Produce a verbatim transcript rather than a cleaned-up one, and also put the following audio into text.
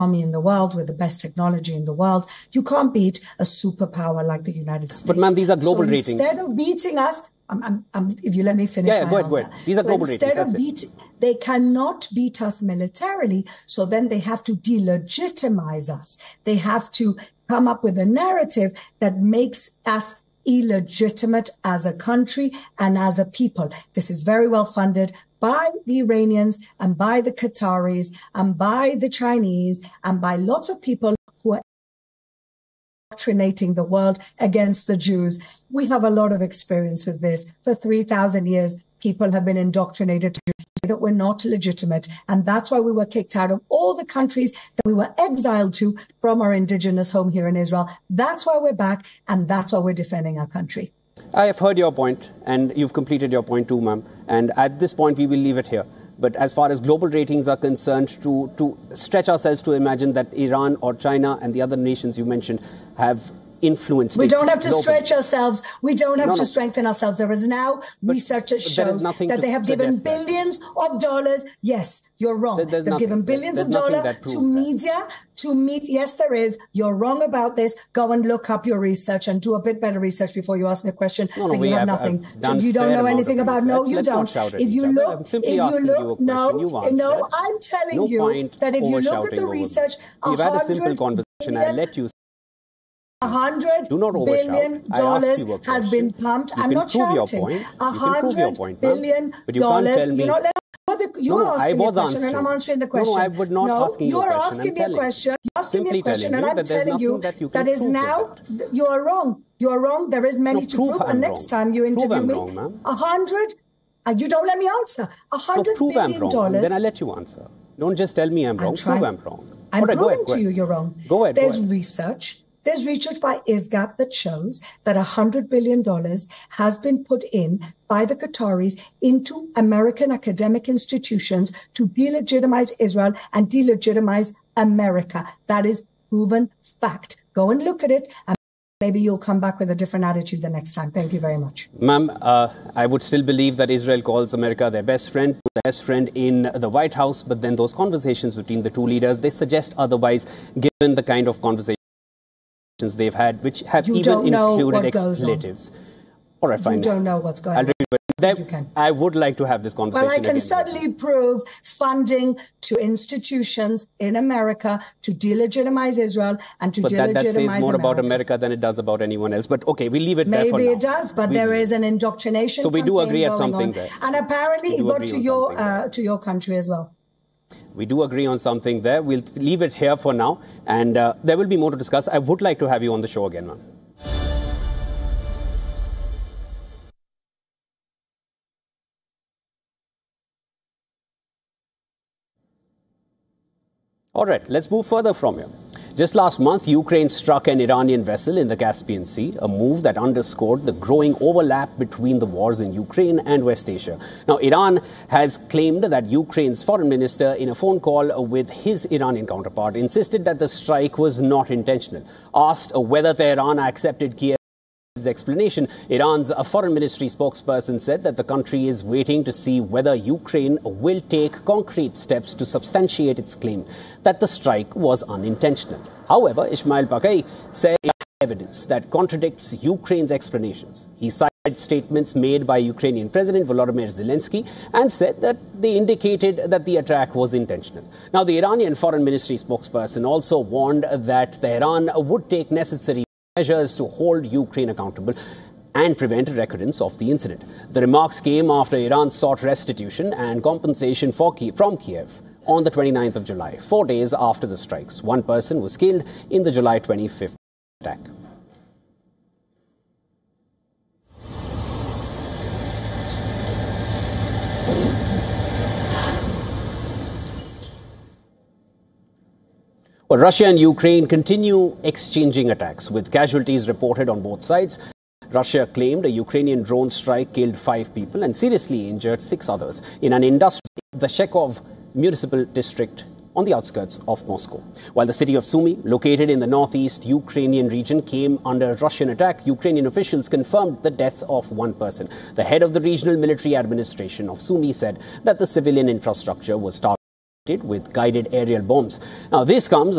army in the world with the best technology in the world. You can't beat a superpower like the United States. But ma'am, these are global so ratings. Instead of beating us, I'm, I'm, I'm, if you let me finish yeah, yeah, my go ahead, answer. go ahead. These are so global instead ratings. Of beat, they cannot beat us militarily, so then they have to delegitimize us. They have to come up with a narrative that makes us illegitimate as a country and as a people. This is very well funded by the Iranians and by the Qataris and by the Chinese and by lots of people who are indoctrinating the world against the Jews. We have a lot of experience with this. For three thousand years, people have been indoctrinated to say that we're not legitimate. And that's why we were kicked out of all the countries that we were exiled to from our indigenous home here in Israel. That's why we're back, and that's why we're defending our country. I have heard your point, and you've completed your point too, ma'am. And at this point, we will leave it here. But as far as global ratings are concerned, to, to stretch ourselves to imagine that Iran or China and the other nations you mentioned have influenced. We don't have to globally. stretch ourselves. We don't have no, to no. strengthen ourselves. There is now but, research that shows that they have given billions that. of dollars. Yes, you're wrong. There, They've nothing. given billions there's of dollars to media, that. to meet. Yes, there is. You're wrong about this. Go and look up your research and do a bit better research before you ask me a question. No, no, and we you have, have nothing. So you don't know anything about. No, you Let's don't. Not if you look, I'm simply if you asking look, you a question. no, You no, I'm telling no you that if you look at the research, we've had a simple conversation. I let you. A hundred billion dollars has been pumped. You I'm not shouting. A hundred billion dollars. You're not letting You're no, no, asking me a question answering. and I'm answering the question. No, no I would not no, asking you're you a question. asking me a question. You're asking me a question and you I'm telling you that, you that is now, that. you are wrong. You are wrong. There is many no, to prove. prove. I'm and next wrong. time you interview prove me, a hundred, and you don't let me answer. A hundred no, billion dollars. Then I let you answer. Don't just tell me I'm wrong. I'm trying, prove I'm wrong. I'm right, proving ahead, to you you're wrong. Go ahead. There's go ahead. research. There's research by ISGAP that shows that one hundred billion dollars has been put in by the Qataris into American academic institutions to delegitimize Israel and delegitimize America. That is proven fact. Go and look at it, and maybe you'll come back with a different attitude the next time. Thank you very much. Ma'am, uh, I would still believe that Israel calls America their best friend, their best friend in the White House, but then those conversations between the two leaders, they suggest otherwise, given the kind of conversations they've had, which have you even included expletives. All right, fine. You don't know what's going I'll on. There, you can. I would like to have this conversation. Well, I can again. certainly prove funding to institutions in America to delegitimize Israel and to but delegitimize that, that says more America. about America than it does about anyone else. But okay, we'll leave it Maybe there for now. Maybe it does, but we there do. is an indoctrination. So we do agree at something something there. And apparently it got to your uh, to your country as well. We do agree on something there. We'll leave it here for now, and uh, there will be more to discuss. I would like to have you on the show again, ma'am. All right, let's move further from here. Just last month, Ukraine struck an Iranian vessel in the Caspian Sea, a move that underscored the growing overlap between the wars in Ukraine and West Asia. Now, Iran has claimed that Ukraine's foreign minister, in a phone call with his Iranian counterpart, insisted that the strike was not intentional. Asked whether Tehran accepted Kiev's explanation, Iran's foreign ministry spokesperson said that the country is waiting to see whether Ukraine will take concrete steps to substantiate its claim that the strike was unintentional. However, Ismail Baqai said evidence that contradicts Ukraine's explanations. He cited statements made by Ukrainian President Volodymyr Zelensky and said that they indicated that the attack was intentional. Now, the Iranian foreign ministry spokesperson also warned that Tehran would take necessary measures to hold Ukraine accountable and prevent a recurrence of the incident. The remarks came after Iran sought restitution and compensation for Kiev, from Kiev on the twenty-ninth of July, four days after the strikes. One person was killed in the July twenty-fifth attack. Well, Russia and Ukraine continue exchanging attacks, with casualties reported on both sides. Russia claimed a Ukrainian drone strike killed five people and seriously injured six others in an industry, the Chekhov municipal district on the outskirts of Moscow. While the city of Sumy, located in the northeast Ukrainian region, came under Russian attack, Ukrainian officials confirmed the death of one person. The head of the regional military administration of Sumy said that the civilian infrastructure was targeted with guided aerial bombs. Now, this comes